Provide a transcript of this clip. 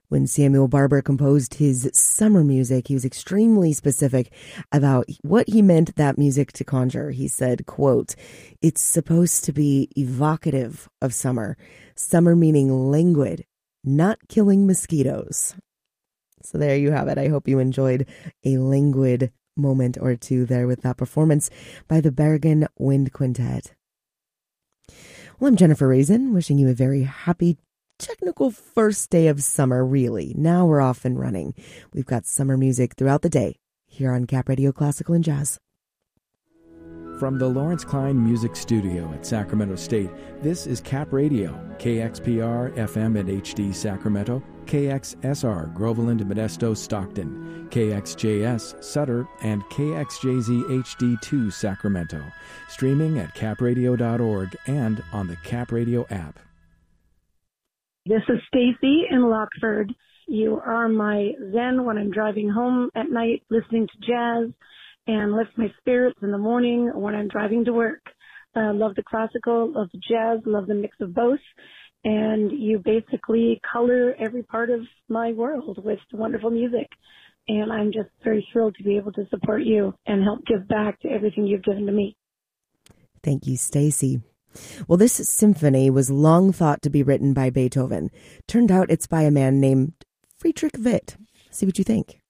When Samuel Barber composed his summer music, he was extremely specific about what he meant that music to conjure. He said, quote, "It's supposed to be evocative of summer. Summer meaning languid, not killing mosquitoes." So there you have it. I hope you enjoyed a languid moment or two there with that performance by the Bergen Wind Quintet. Well, I'm Jennifer Raisin, wishing you a very happy technical first day of summer, really. Now we're off and running. We've got summer music throughout the day here on Cap Radio Classical and Jazz. From the Lawrence Klein Music Studio at Sacramento State, this is Cap Radio, KXPR FM and HD Sacramento, KXSR Groveland, Modesto, Stockton, KXJS Sutter, and KXJZ HD2 Sacramento. Streaming at capradio.org and on the Cap Radio app. This is Stacy in Lockford. You are my zen when I'm driving home at night, listening to jazz, and lift my spirits in the morning when I'm driving to work. Love the classical, love the jazz, love the mix of both. And you basically color every part of my world with wonderful music. And I'm just very thrilled to be able to support you and help give back to everything you've given to me. Thank you, Stacy. Well, this symphony was long thought to be written by Beethoven. Turned out it's by a man named Friedrich Witt. See what you think.